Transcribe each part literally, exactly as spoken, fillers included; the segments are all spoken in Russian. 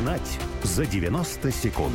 Узнать за девяносто секунд.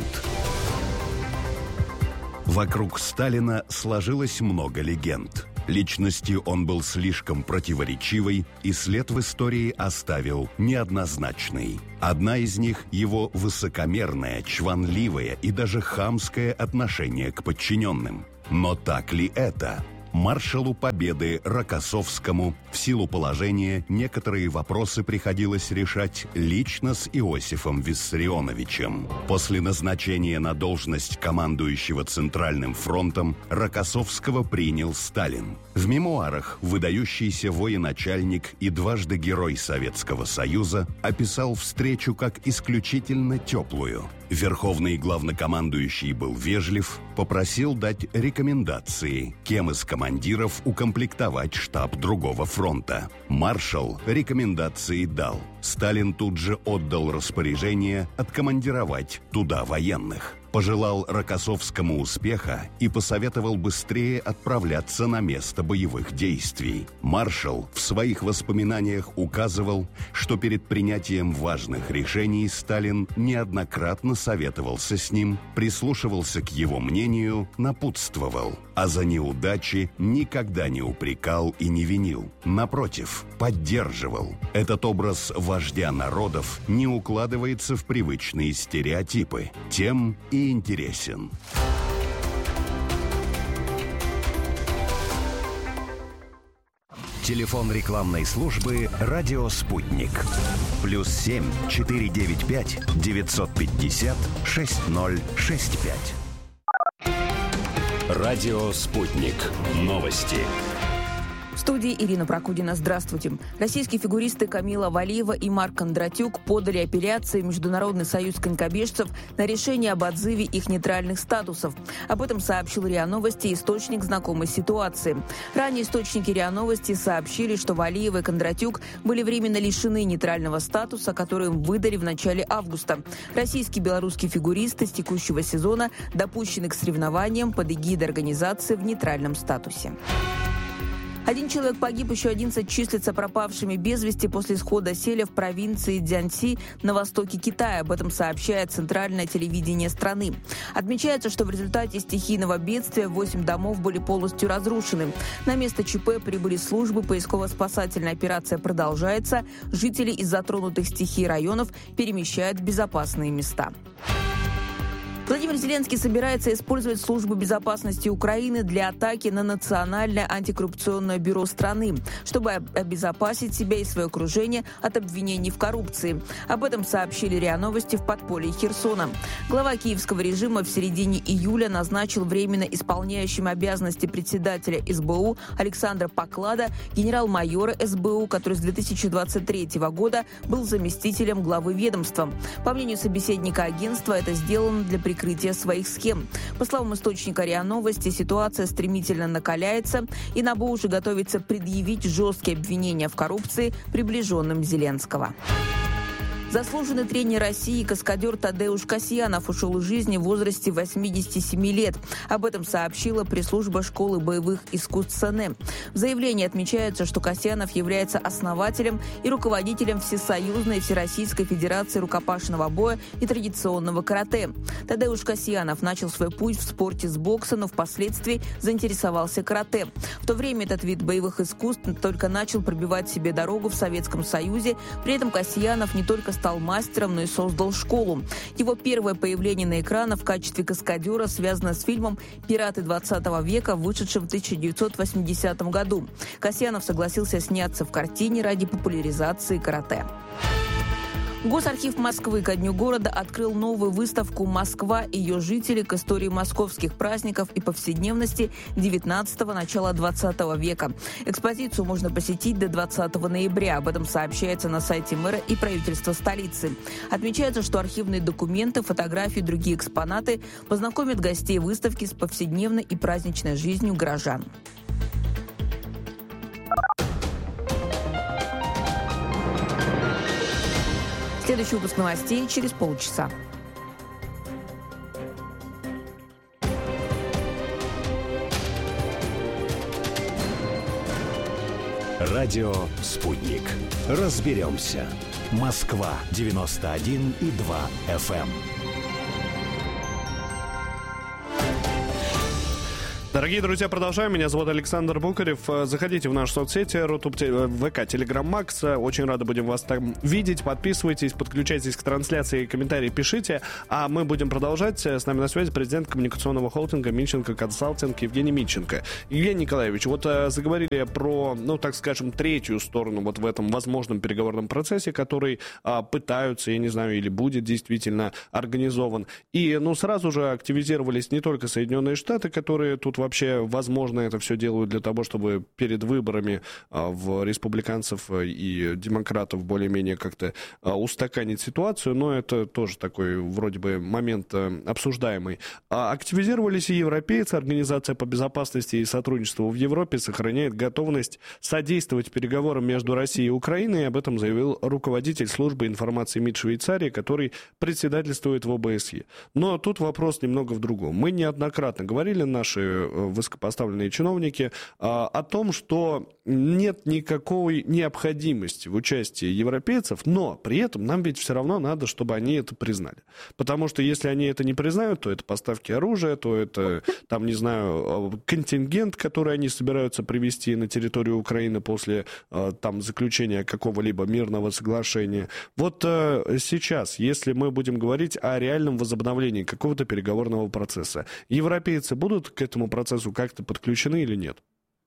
Вокруг Сталина сложилось много легенд. Личностью он был слишком противоречивой, и след в истории оставил неоднозначный. Одна из них – его высокомерное, чванливое и даже хамское отношение к подчиненным. Но так ли это? Маршалу Победы Рокоссовскому в силу положения некоторые вопросы приходилось решать лично с Иосифом Виссарионовичем. После назначения на должность командующего Центральным фронтом Рокоссовского принял Сталин. В мемуарах выдающийся военачальник и дважды Герой Советского Союза описал встречу как исключительно теплую. Верховный главнокомандующий был вежлив, попросил дать рекомендации, кем из командиров укомплектовать штаб другого фронта. Маршал рекомендации дал. Сталин тут же отдал распоряжение откомандировать туда военных. Пожелал Рокоссовскому успеха и посоветовал быстрее отправляться на место боевых действий. Маршал в своих воспоминаниях указывал, что перед принятием важных решений Сталин неоднократно советовался с ним, прислушивался к его мнению, напутствовал, а за неудачи никогда не упрекал и не винил. Напротив, поддерживал. Этот образ вождя народов не укладывается в привычные стереотипы. Тем и интересен. Телефон рекламной службы «Радио Спутник». Плюс семь четыре девять пять девятьсот пятьдесят шесть ноль шесть пять. Радио Спутник. Новости. В студии Ирина Прокудина. Здравствуйте. Российские фигуристы Камила Валиева и Марк Кондратюк подали апелляции в Международный союз конькобежцев на решение об отзыве их нейтральных статусов. Об этом сообщил РИА Новости источник знакомой ситуации. Ранее источники РИА Новости сообщили, что Валиева и Кондратюк были временно лишены нейтрального статуса, который им выдали в начале августа. Российские и белорусские фигуристы с текущего сезона допущены к соревнованиям под эгидой организации в нейтральном статусе. Один человек погиб, еще одиннадцать числятся пропавшими без вести после схода селя в провинции Цзянси на востоке Китая. Об этом сообщает центральное телевидение страны. Отмечается, что в результате стихийного бедствия восемь домов были полностью разрушены. На место ЧП прибыли службы, поисково-спасательная операция продолжается. Жители из затронутых стихией районов перемещают в безопасные места. Владимир Зеленский собирается использовать службу безопасности Украины для атаки на Национальное антикоррупционное бюро страны, чтобы обезопасить себя и свое окружение от обвинений в коррупции. Об этом сообщили РИА Новости в подполье Херсона. Глава киевского режима в середине июля назначил временно исполняющим обязанности председателя эс бэ у Александра Поклада генерал-майора эс бэ у, который с две тысячи двадцать третьего года был заместителем главы ведомства. По мнению собеседника агентства, это сделано для прикрытия прикрытия своих схем. По словам источника РИА Новости, ситуация стремительно накаляется, и НАБУ уже готовится предъявить жесткие обвинения в коррупции приближенным Зеленского. Заслуженный тренер России, каскадер Тадеуш Касьянов ушел из жизни в возрасте восьмидесяти семи лет. Об этом сообщила пресс-служба школы боевых искусств СНЭ. В заявлении отмечается, что Касьянов является основателем и руководителем Всесоюзной Всероссийской Федерации рукопашного боя и традиционного карате. Тадеуш Касьянов начал свой путь в спорте с бокса, но впоследствии заинтересовался карате. В то время этот вид боевых искусств только начал пробивать себе дорогу в Советском Союзе. При этом Касьянов не только стал мастером, но и создал школу. Его первое появление на экранах в качестве каскадера связано с фильмом «Пираты двадцатого века», вышедшим в тысяча девятьсот восьмидесятом году. Касьянов согласился сняться в картине ради популяризации карате. Госархив Москвы ко Дню города открыл новую выставку «Москва и ее жители. К истории московских праздников и повседневности девятнадцатого – начала двадцатого века». Экспозицию можно посетить до двадцатого ноября. Об этом сообщается на сайте мэра и правительства столицы. Отмечается, что архивные документы, фотографии и другие экспонаты познакомят гостей выставки с повседневной и праздничной жизнью горожан. Следующий выпуск новостей через полчаса. Радио «Спутник». Разберемся. Москва девяносто один и два эф эм. Дорогие друзья, продолжаем. Меня зовут Александр Букарев. Заходите в наши соцсети, Рутуб, ВК, Телеграм, Макс. Очень рады будем вас там видеть. Подписывайтесь, подключайтесь к трансляции, комментарии пишите. А мы будем продолжать. С нами на связи президент коммуникационного холдинга Мильченко Консалтинг Евгений Мильченко. Евгений Николаевич, вот заговорили про, ну, так скажем, третью сторону вот в этом возможном переговорном процессе, который а, пытаются, я не знаю, или будет действительно организован. И, ну, сразу же активизировались не только Соединенные Штаты, которые тут вообще, возможно, это все делают для того, чтобы перед выборами а, в республиканцев и демократов более-менее как-то а, устаканить ситуацию, но это тоже такой вроде бы момент а, обсуждаемый. А активизировались и европейцы. Организация по безопасности и сотрудничеству в Европе сохраняет готовность содействовать переговорам между Россией и Украиной, и об этом заявил руководитель службы информации МИД Швейцарии, который председательствует в о бэ эс е. Но тут вопрос немного в другом. Мы неоднократно говорили, наши высокопоставленные чиновники, о том, что нет никакой необходимости в участии европейцев, но при этом нам ведь все равно надо, чтобы они это признали. Потому что если они это не признают, то это поставки оружия, то это, там, не знаю, контингент, который они собираются привести на территорию Украины после там заключения какого-либо мирного соглашения. Вот сейчас, если мы будем говорить о реальном возобновлении какого-то переговорного процесса, европейцы будут к этому процессу как-то подключены или нет?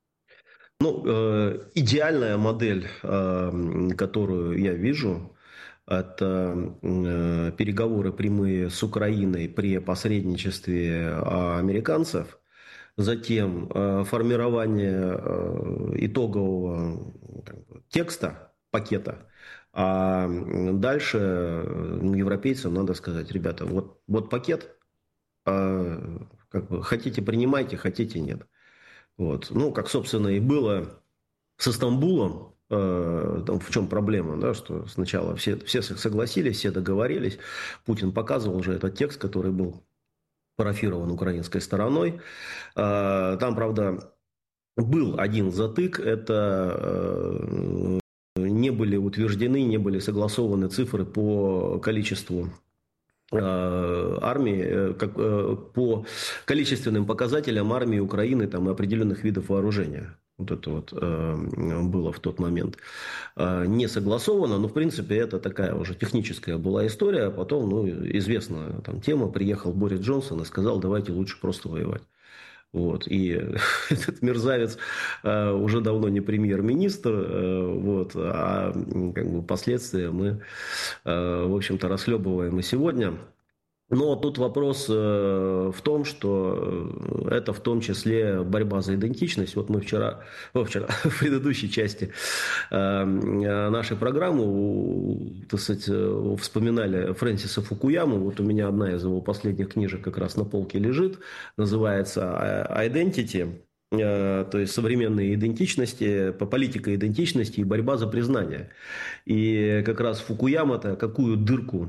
Ну, э, идеальная модель, э, которую я вижу, это э, переговоры прямые с Украиной при посредничестве американцев, затем э, формирование э, итогового как бы, текста, пакета, а дальше европейцам надо сказать: ребята, вот, вот пакет, э, как бы, хотите принимайте, хотите нет. Вот. Ну, как, собственно, и было со Стамбулом, э, там в чем проблема, да, что сначала все, все согласились, все договорились, Путин показывал уже этот текст, который был парафирован украинской стороной. Э, там, правда, был один затык, это э, не были утверждены, не были согласованы цифры по количеству армии, как, по количественным показателям армии Украины там, и определенных видов вооружения. Вот это вот э, было в тот момент э, не согласовано, но в принципе это такая уже техническая была история. А потом, ну, известная там тема, приехал Борис Джонсон и сказал: давайте лучше просто воевать. Вот. И этот мерзавец э, уже давно не премьер-министр, э, вот, а как бы, последствия мы, э, в общем-то, расхлебываем и сегодня. Но тут вопрос э, в том, что это в том числе борьба за идентичность. Вот мы вчера, о, вчера в предыдущей части э, нашей программы, так сказать, вспоминали Фрэнсиса Фукуяму. Вот у меня одна из его последних книжек как раз на полке лежит, называется «Identity». То есть современные идентичности, по политика идентичности и борьба за признание. И как раз Фукуяма-то какую дырку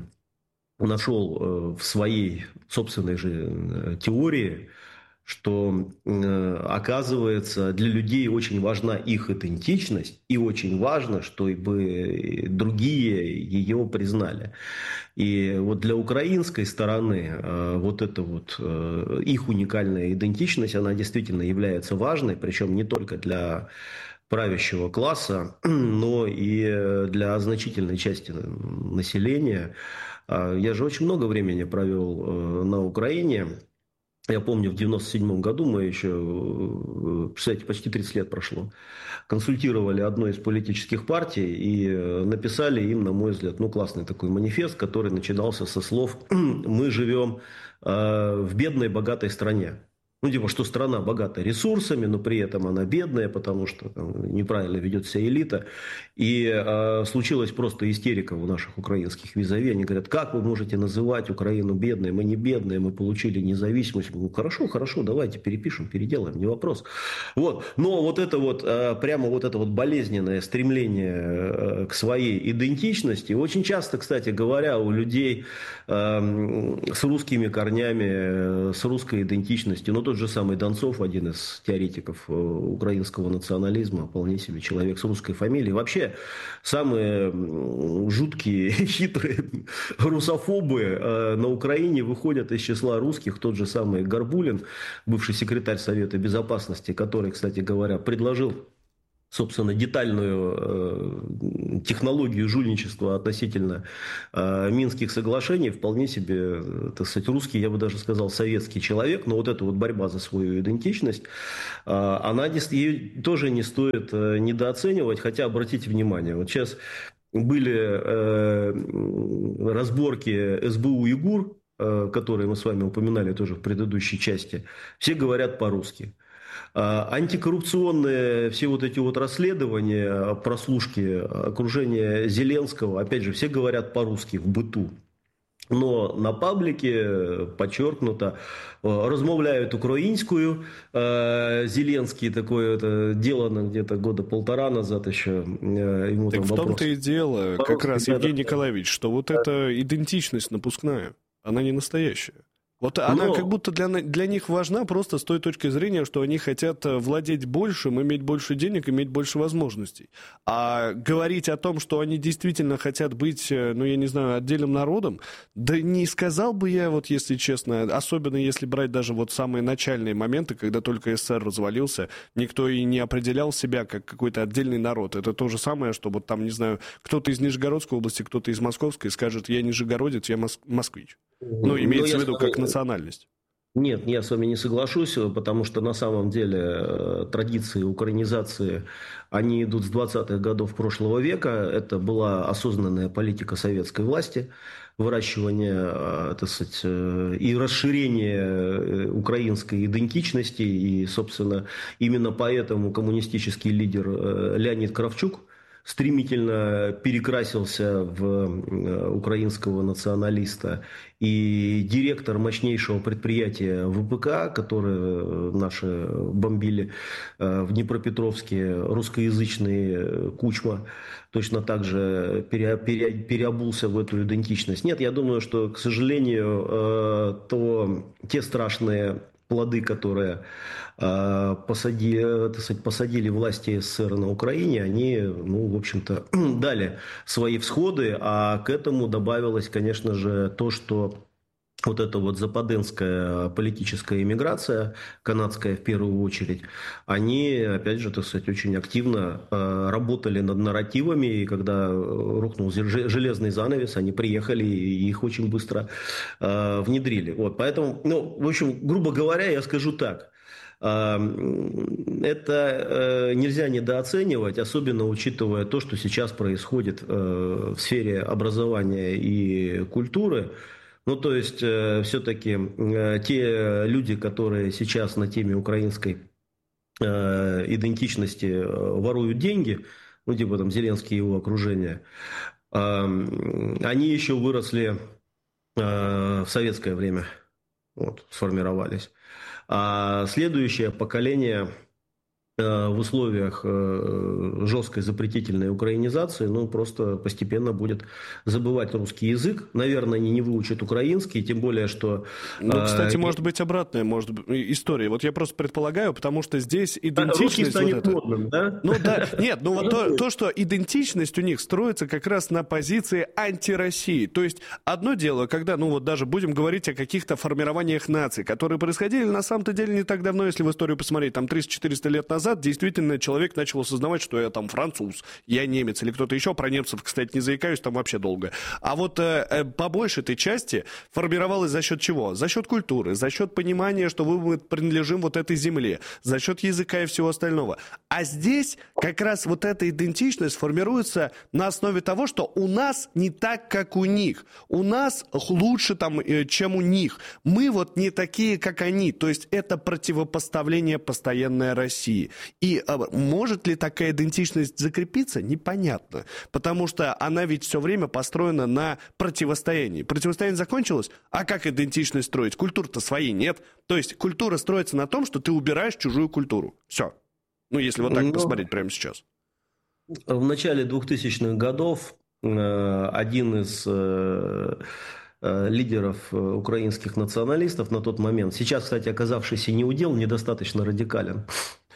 нашел в своей собственной же теории, что, оказывается, для людей очень важна их идентичность, и очень важно, чтобы другие ее признали. И вот для украинской стороны вот эта вот их уникальная идентичность, она действительно является важной, причем не только для правящего класса, но и для значительной части населения. Я же очень много времени провел на Украине. Я помню, в девяносто седьмом году мы еще, кстати, почти тридцать лет прошло, консультировали одной из политических партий и написали им, на мой взгляд, ну, классный такой манифест, который начинался со слов: «Мы живем в бедной, богатой стране». Ну, типа, что страна богата ресурсами, но при этом она бедная, потому что там неправильно ведет себя элита. И э, случилась просто истерика у наших украинских визави. Они говорят: как вы можете называть Украину бедной? Мы не бедные, мы получили независимость. Ну, хорошо, хорошо, давайте перепишем, переделаем, не вопрос. Вот. Но вот это вот, э, прямо вот это вот болезненное стремление э, к своей идентичности, очень часто, кстати говоря, у людей э, с русскими корнями, э, с русской идентичностью, ну, то тот же самый Донцов, один из теоретиков украинского национализма, вполне себе человек с русской фамилией. Вообще, самые жуткие, хитрые русофобы на Украине выходят из числа русских. Тот же самый Горбулин, бывший секретарь Совета Безопасности, который, кстати говоря, предложил, собственно, детальную э, технологию жульничества относительно э, Минских соглашений, вполне себе, так сказать, русский, я бы даже сказал, советский человек, но вот эта вот борьба за свою идентичность, э, она ее тоже не стоит э, недооценивать, хотя, обратите внимание, вот сейчас были э, разборки эс бэ у ЮГУР, э, которые мы с вами упоминали тоже в предыдущей части, все говорят по-русски. Антикоррупционные все вот эти вот расследования, прослушки, окружение Зеленского, опять же, все говорят по-русски в быту. Но на паблике, подчеркнуто, розмовляют українською. Зеленский такое это делано где-то года полтора назад еще. Ему так там в вопрос. том-то и дело, по-русски, как раз, да, Евгений да, Николаевич, что вот да. эта идентичность напускная, она не настоящая. Вот она Но... как будто для, для них важна просто с той точки зрения, что они хотят владеть большим, иметь больше денег, иметь больше возможностей. А говорить о том, что они действительно хотят быть, ну, я не знаю, отдельным народом, да не сказал бы я, вот если честно, особенно если брать даже вот самые начальные моменты, когда только эс эс эс эр развалился, никто и не определял себя как какой-то отдельный народ. Это то же самое, что вот там, не знаю, кто-то из Нижегородской области, кто-то из Московской скажет, я нижегородец, я мос- москвич. Ну, имеется в виду как национальность. Нет, я с вами не соглашусь, потому что на самом деле традиции украинизации, они идут с двадцатых годов прошлого века. Это была осознанная политика советской власти, выращивание, так сказать, и расширение украинской идентичности. И, собственно, именно поэтому коммунистический лидер Леонид Кравчук стремительно перекрасился в украинского националиста. И директор мощнейшего предприятия вэ пэ ка, которое наши бомбили в Днепропетровске, русскоязычный Кучма, точно так же пере, пере, переобулся в эту идентичность. Нет, я думаю, что, к сожалению, то те страшные плоды, которые э, посадили, так сказать, посадили власти эс эс эс эр на Украине, они, ну, в общем-то, дали свои всходы, а к этому добавилось, конечно же, то, что вот эта вот западенская политическая эмиграция, канадская в первую очередь, они, опять же, так сказать, очень активно э, работали над нарративами, и когда рухнул железный занавес, они приехали и их очень быстро э, внедрили. Вот, поэтому, ну, в общем, грубо говоря, я скажу так. Это нельзя недооценивать, особенно учитывая то, что сейчас происходит в сфере образования и культуры. Ну, то есть, все-таки те люди, которые сейчас на теме украинской идентичности воруют деньги, ну, типа там Зеленский и его окружение, они еще выросли в советское время, вот, сформировались. А следующее поколение в условиях жесткой запретительной украинизации, ну, просто постепенно будет забывать русский язык. Наверное, они не выучат украинский, тем более, что... Ну, кстати, э... может быть обратная может быть, история. Вот я просто предполагаю, потому что здесь идентичность... Русский станет вот это... модным, да? Ну, да, нет, ну, вот то, то, что идентичность у них строится как раз на позиции антироссии. То есть, одно дело, когда, ну, вот даже будем говорить о каких-то формированиях наций, которые происходили на самом-то деле не так давно, если в историю посмотреть, там, триста-четыреста лет назад, действительно человек начал осознавать, что я там француз, я немец или кто-то еще. Про немцев, кстати, не заикаюсь, там вообще долго. А вот э, по большей этой части формировалось за счет чего? За счет культуры, за счет понимания, что мы принадлежим вот этой земле, за счет языка и всего остального. А здесь как раз вот эта идентичность формируется на основе того, что у нас не так, как у них. У нас лучше там, чем у них. Мы вот не такие, как они. То есть это противопоставление постоянной России. И а, может ли такая идентичность закрепиться? Непонятно. Потому что она ведь все время построена на противостоянии. Противостояние закончилось, а как идентичность строить? Культур-то своей нет. То есть культура строится на том, что ты убираешь чужую культуру. Все. Ну, если вот так ну, посмотреть прямо сейчас. В начале двухтысячных годов э, один из... Э, лидеров украинских националистов на тот момент, сейчас, кстати, оказавшийся неудел, недостаточно радикален.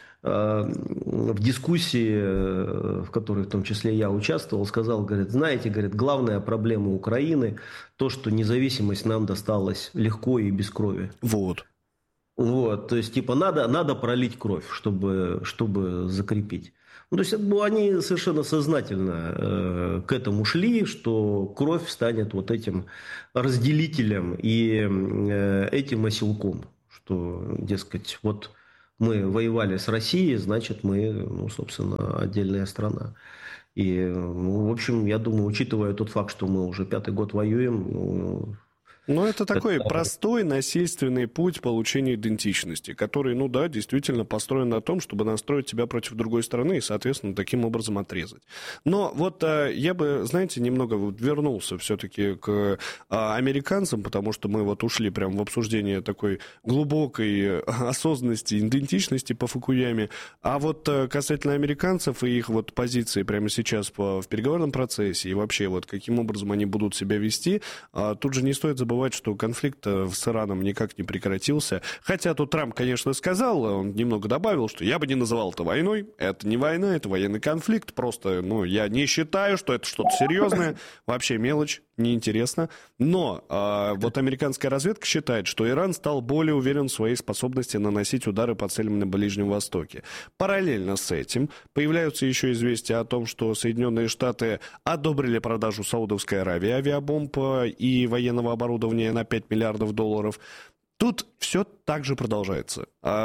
В дискуссии, в которой в том числе я участвовал, сказал, говорит, знаете, говорит, главная проблема Украины то, что независимость нам досталась легко и без крови. Вот. Вот, то есть, типа, надо, надо пролить кровь, чтобы, чтобы закрепить. Ну, то есть, ну, они совершенно сознательно э, к этому шли, что кровь станет вот этим разделителем и э, этим осилком, что, дескать, вот мы воевали с Россией, значит, мы, ну, собственно, отдельная страна. И, ну, в общем, я думаю, учитывая тот факт, что мы уже пятый год воюем, ну, Ну, это такой это... простой насильственный путь получения идентичности, который, ну да, действительно построен на том, чтобы настроить тебя против другой стороны и, соответственно, таким образом отрезать. Но вот а, я бы, знаете, немного вот вернулся все-таки к а, американцам, потому что мы вот ушли прямо в обсуждение такой глубокой осознанности, идентичности по Фукуяме. А вот а, касательно американцев и их вот позиции прямо сейчас по, в переговорном процессе и вообще вот каким образом они будут себя вести, а, тут же не стоит забывать, что конфликт с Ираном никак не прекратился. Хотя тут Трамп, конечно, сказал, он немного добавил, что я бы не называл это войной. Это не война, это военный конфликт. Просто, ну, я не считаю, что это что-то серьезное. Вообще мелочь, неинтересно. Но а, вот американская разведка считает, что Иран стал более уверен в своей способности наносить удары по целям на Ближнем Востоке. Параллельно с этим появляются еще известия о том, что Соединенные Штаты одобрили продажу Саудовской Аравии авиабомб и военного оборудования на пять миллиардов долларов. Тут все так же продолжается.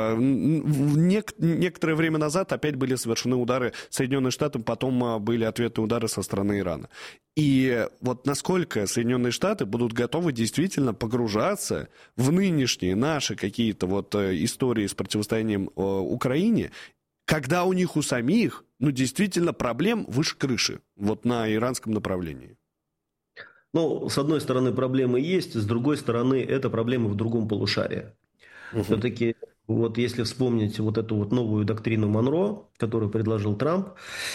Нек- некоторое время назад опять были совершены удары Соединенных Штатов, потом были ответные удары со стороны Ирана. И вот насколько Соединенные Штаты будут готовы действительно погружаться в нынешние наши какие-то вот истории с противостоянием Украине, когда у них у самих, ну, действительно проблем выше крыши вот на иранском направлении. Ну, с одной стороны, проблемы есть, с другой стороны, это проблемы в другом полушарии. Uh-huh. Все-таки, вот если вспомнить вот эту вот новую доктрину Монро, которую предложил Трамп,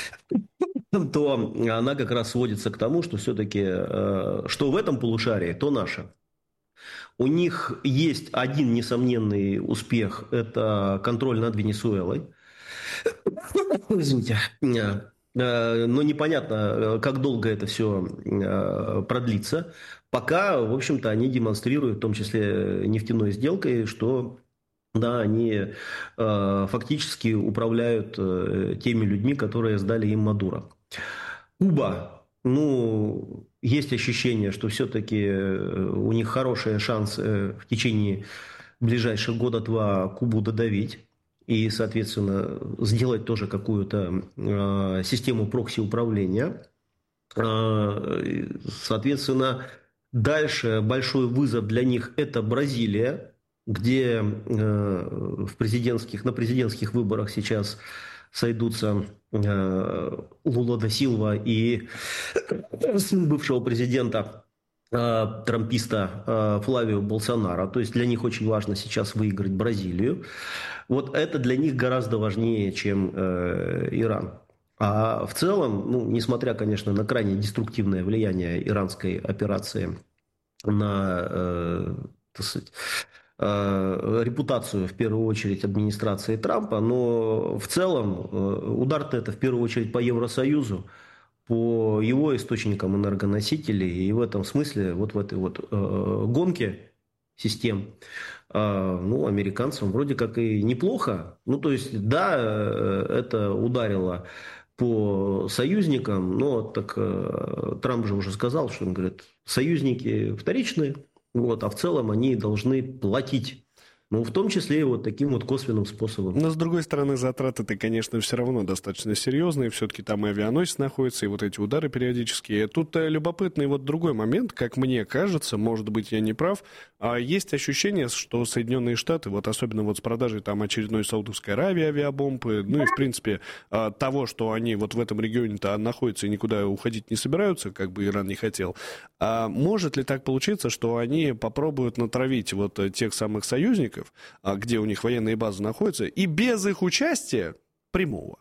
то она как раз сводится к тому, что все-таки, что в этом полушарии, то наше. У них есть один несомненный успех, это контроль над Венесуэлой. Извините. Но непонятно, как долго это все продлится. Пока, в общем-то, они демонстрируют, в том числе нефтяной сделкой, что да, они фактически управляют теми людьми, которые сдали им Мадуро. Куба, ну, есть ощущение, что все-таки у них хорошие шансы в течение ближайших года-два Кубу додавить. И, соответственно, сделать тоже какую-то э, систему прокси-управления. Э, соответственно, дальше большой вызов для них – это Бразилия, где э, в президентских, на президентских выборах сейчас сойдутся э, Лула да Силва и сын бывшего президента, трамписта Флавио Болсонаро. То есть для них очень важно сейчас выиграть Бразилию. Вот это для них гораздо важнее, чем э, Иран. А в целом, ну, несмотря, конечно, на крайне деструктивное влияние иранской операции на э, так сказать, э, репутацию, в первую очередь, администрации Трампа, но в целом э, удар-то это в первую очередь по Евросоюзу, по его источникам энергоносителей, и в этом смысле, вот в этой вот э, гонке систем, э, ну, американцам вроде как и неплохо. Ну, то есть, да, э, это ударило по союзникам, но так э, Трамп же уже сказал, что он говорит, союзники вторичные, вот, а в целом они должны платить. Ну, в том числе и вот таким вот косвенным способом. Но, с другой стороны, затраты-то, конечно, все равно достаточно серьезные. Все-таки там и авианосец находится, и вот эти удары периодические. Тут любопытный вот другой момент, как мне кажется, может быть, я не прав, а есть ощущение, что Соединенные Штаты, вот особенно вот с продажей там очередной Саудовской Аравии авиабомбы, ну и, в принципе, того, что они вот в этом регионе-то находятся и никуда уходить не собираются, как бы Иран не хотел, а может ли так получиться, что они попробуют натравить вот тех самых союзников, где у них военные базы находятся, и без их участия прямого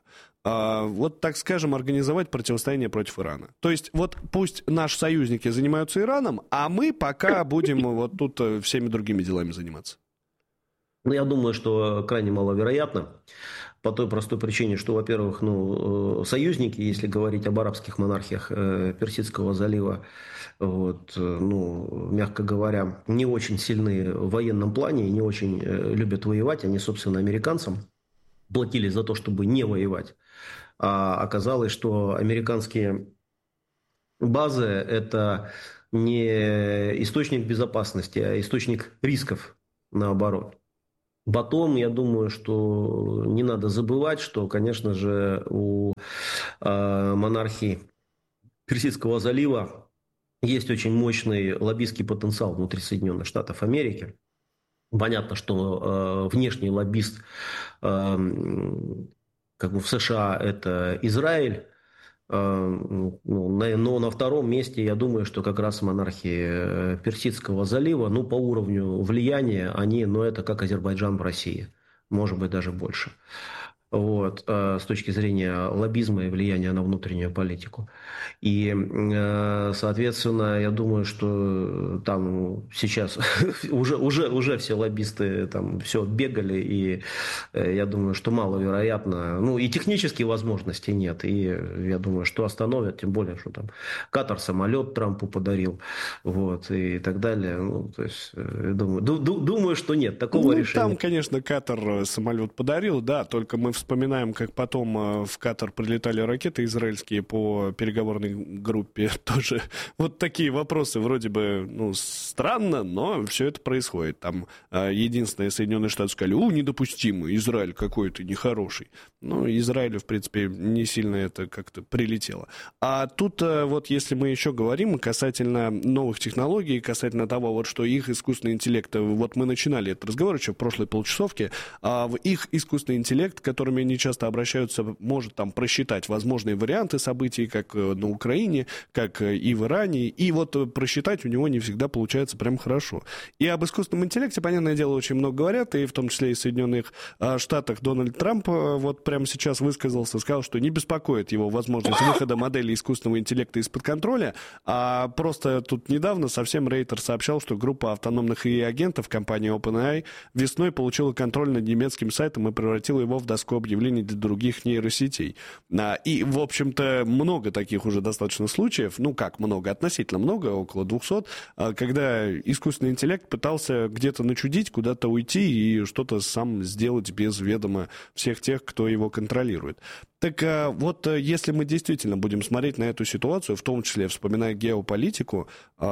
вот, так скажем, организовать противостояние против Ирана. То есть вот пусть наши союзники занимаются Ираном, а мы пока будем вот тут всеми другими делами заниматься. Ну, я думаю, что крайне маловероятно. По той простой причине, что, во-первых, ну, союзники, если говорить об арабских монархиях Персидского залива, вот, ну, мягко говоря, не очень сильны в военном плане и не очень любят воевать. Они, собственно, американцам платили за то, чтобы не воевать. А оказалось, что американские базы – это не источник безопасности, а источник рисков, наоборот. Потом, я думаю, что не надо забывать, что, конечно же, у э, монархии Персидского залива есть очень мощный лоббистский потенциал внутри Соединенных Штатов Америки. Понятно, что э, внешний лоббист э, как бы в США – это Израиль. Но на втором месте, я думаю, что как раз монархии Персидского залива, ну, по уровню влияния, они, ну, это как Азербайджан в России, может быть, даже больше. Вот, с точки зрения лоббизма и влияния на внутреннюю политику. И, соответственно, я думаю, что там сейчас уже, уже, уже все лоббисты там все бегали, и я думаю, что маловероятно, ну и технические возможности нет, и я думаю, что остановят, тем более, что там Катар самолет Трампу подарил, вот, и так далее. Ну, то есть, я думаю, ду- ду- думаю, что нет такого ну, решения. Там, конечно, Катар самолет подарил, да, только мы вспоминаем, как потом в Катар прилетали ракеты израильские по переговорной группе. Тоже вот такие вопросы вроде бы, ну, странно, но все это происходит. Там единственное, Соединенные Штаты сказали: у, недопустимо, Израиль какой-то нехороший. Ну, Израилю, в принципе, не сильно это как-то прилетело. А тут вот, если мы еще говорим касательно новых технологий, касательно того, вот, что их искусственный интеллект, вот мы начинали этот разговор еще в прошлой полчасовке, а в их искусственный интеллект, которыми они часто обращаются, может там просчитать возможные варианты событий, как на Украине, как и в Иране, и вот просчитать у него не всегда получается прям хорошо. И об искусственном интеллекте, понятное дело, очень много говорят, и в том числе и в Соединенных Штатах Дональд Трамп вот прямо сейчас высказался, сказал, что не беспокоит его возможность выхода модели искусственного интеллекта из-под контроля, а просто тут недавно совсем Рейтер сообщал, что группа автономных эй ай-агентов компании OpenAI весной получила контроль над немецким сайтом и превратила его в доску объявлений для других нейросетей. И, в общем-то, много таких уже достаточно случаев, ну как много, относительно много, около двухсот, когда искусственный интеллект пытался где-то начудить, куда-то уйти и что-то сам сделать без ведома всех тех, кто его контролирует. Так вот, если мы действительно будем смотреть на эту ситуацию, в том числе вспоминая геополитику,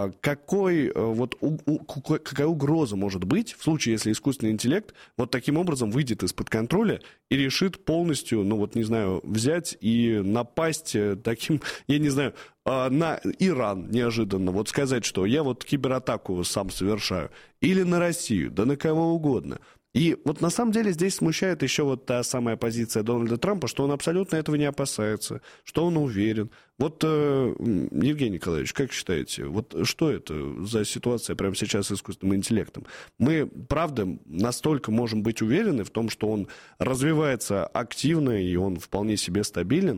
какой, вот, у, у, какая угроза может быть в случае, если искусственный интеллект вот таким образом выйдет из-под контроля и решит полностью, ну вот не знаю, взять и напасть таким, я не знаю, на Иран неожиданно, вот сказать, что я вот кибератаку сам совершаю, или на Россию, да на кого угодно. И вот на самом деле здесь смущает еще вот та самая позиция Дональда Трампа, что он абсолютно этого не опасается, что он уверен. Вот, э, Евгений Николаевич, как считаете, вот что это за ситуация прямо сейчас с искусственным интеллектом? Мы, правда, настолько можем быть уверены в том, что он развивается активно и он вполне себе стабилен,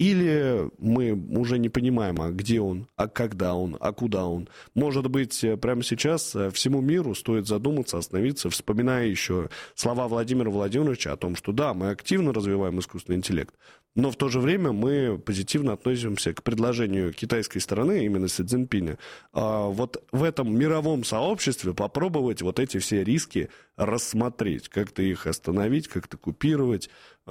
или мы уже не понимаем, а где он, а когда он, а куда он? Может быть, прямо сейчас всему миру стоит задуматься, остановиться, вспоминая еще слова Владимира Владимировича о том, что да, мы активно развиваем искусственный интеллект, но в то же время мы позитивно относимся к предложению китайской стороны, именно Си Цзиньпиня, вот в этом мировом сообществе попробовать вот эти все риски рассмотреть, как-то их остановить, как-то купировать,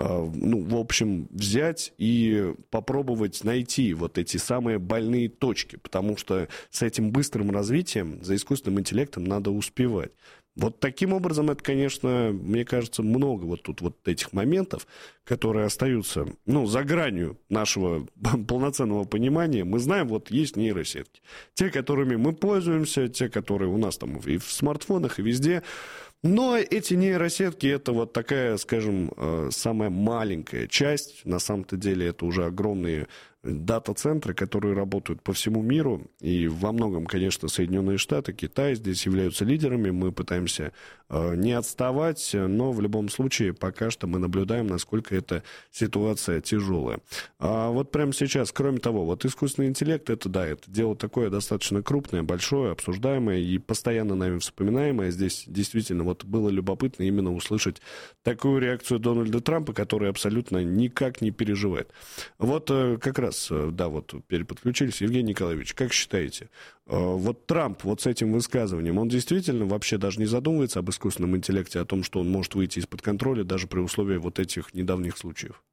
ну, в общем, взять и попробовать найти вот эти самые больные точки, потому что с этим быстрым развитием за искусственным интеллектом надо успевать. Вот таким образом, это, конечно, мне кажется, много вот тут вот этих моментов, которые остаются, ну, за гранью нашего полноценного понимания. Мы знаем, вот есть нейросетки. Те, которыми мы пользуемся, те, которые у нас там и в смартфонах, и везде. Но эти нейросетки — это вот такая, скажем, самая маленькая часть. На самом-то деле это уже огромные дата-центры, которые работают по всему миру, и во многом, конечно, Соединенные Штаты, Китай здесь являются лидерами, мы пытаемся э, не отставать, но в любом случае пока что мы наблюдаем, насколько эта ситуация тяжелая. А вот прямо сейчас, кроме того, вот искусственный интеллект, это да, это дело такое достаточно крупное, большое, обсуждаемое и постоянно нами вспоминаемое. Здесь действительно вот было любопытно именно услышать такую реакцию Дональда Трампа, который абсолютно никак не переживает. Вот э, как раз да, вот переподключились. Евгений Николаевич, как считаете, вот Трамп вот с этим высказыванием, он действительно вообще даже не задумывается об искусственном интеллекте, о том, что он может выйти из-под контроля даже при условии вот этих недавних случаев?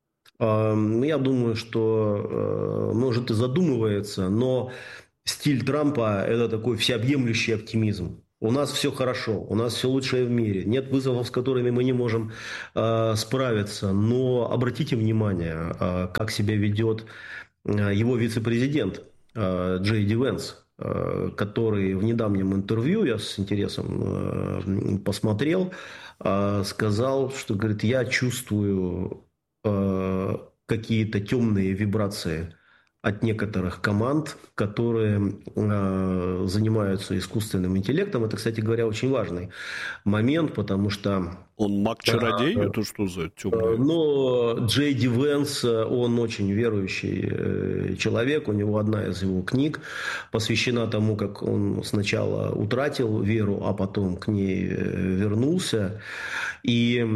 Я думаю, что, может, и задумывается, но стиль Трампа – это такой всеобъемлющий оптимизм. У нас все хорошо, у нас все лучшее в мире. Нет вызовов, с которыми мы не можем э, справиться. Но обратите внимание, э, как себя ведет э, его вице-президент э, Джей Ди Венс, э, который в недавнем интервью, я с интересом э, посмотрел, э, сказал, что, говорит, я чувствую э, какие-то темные вибрации от некоторых команд, которые э, занимаются искусственным интеллектом. Это, кстати говоря, очень важный момент, потому что... Он маг-чародей? Э, это что за темный? Но Джей Ди Венс, он очень верующий человек. У него одна из его книг посвящена тому, как он сначала утратил веру, а потом к ней вернулся. И э,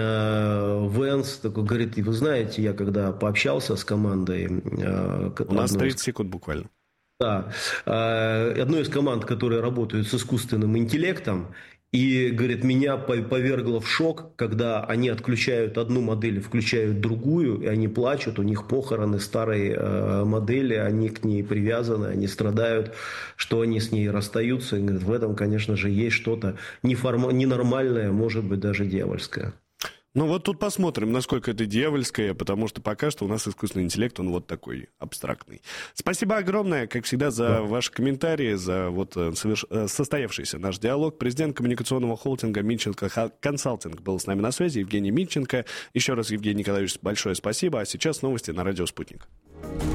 Венс такой говорит, вы знаете, я когда пообщался с командой... Э, У нас тридцать секунд буквально. Да. Э, одной из команд, которые работают с искусственным интеллектом, и, говорит, меня повергло в шок, когда они отключают одну модель, включают другую, и они плачут, у них похороны старой э, модели, они к ней привязаны, они страдают, что они с ней расстаются. И, говорит, в этом, конечно же, есть что-то неформа- ненормальное, может быть, даже дьявольское. Ну вот тут посмотрим, насколько это дьявольское, потому что пока что у нас искусственный интеллект, он вот такой абстрактный. Спасибо огромное, как всегда, за да. ваши комментарии, за вот соверш... состоявшийся наш диалог. Президент коммуникационного холдинга Митченко Консалтинг был с нами на связи, Евгений Митченко. Еще раз, Евгений Николаевич, большое спасибо. А сейчас новости на радио «Спутник».